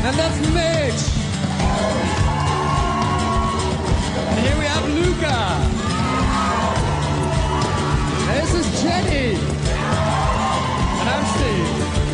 And that's Mitch. And here we have Luca. This is Jenny.